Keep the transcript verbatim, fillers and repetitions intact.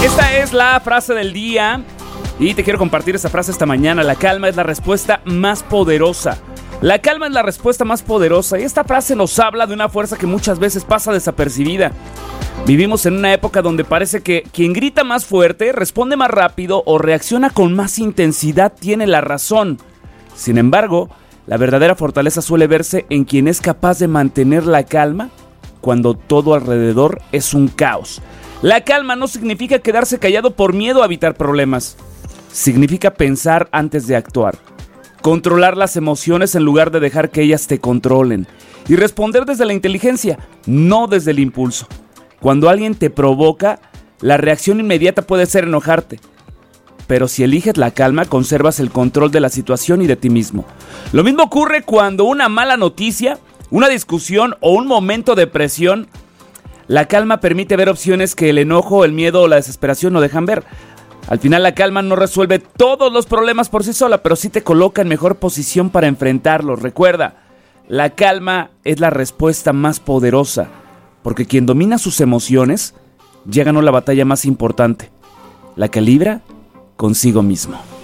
Esta es la frase del día y te quiero compartir esta frase esta mañana. La calma es la respuesta más poderosa. La calma es la respuesta más poderosa y esta frase nos habla de una fuerza que muchas veces pasa desapercibida. Vivimos en una época donde parece que quien grita más fuerte, responde más rápido o reacciona con más intensidad tiene la razón. Sin embargo, la verdadera fortaleza suele verse en quien es capaz de mantener la calma cuando todo alrededor es un caos. La calma no significa quedarse callado por miedo a evitar problemas. Significa pensar antes de actuar. Controlar las emociones en lugar de dejar que ellas te controlen. Y responder desde la inteligencia, no desde el impulso. Cuando alguien te provoca, la reacción inmediata puede ser enojarte. Pero si eliges la calma, conservas el control de la situación y de ti mismo. Lo mismo ocurre cuando una mala noticia, una discusión o un momento de presión. La calma permite ver opciones que el enojo, el miedo o la desesperación no dejan ver. Al final la calma no resuelve todos los problemas por sí sola, pero sí te coloca en mejor posición para enfrentarlos. Recuerda, la calma es la respuesta más poderosa, porque quien domina sus emociones ya ganó la batalla más importante, la que libra consigo mismo.